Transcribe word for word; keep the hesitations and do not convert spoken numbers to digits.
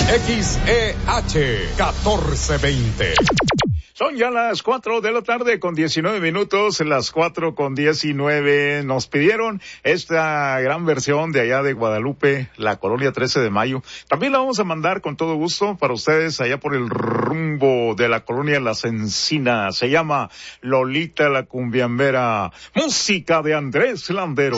X E H catorce veinte. Son ya las cuatro de la tarde con diecinueve minutos, las cuatro con diecinueve. Nos pidieron esta gran versión de allá de Guadalupe, la colonia trece de mayo. También la vamos a mandar con todo gusto para ustedes allá por el rumbo de la colonia Las Encinas. Se llama Lolita la Cumbiambera, música de Andrés Landero.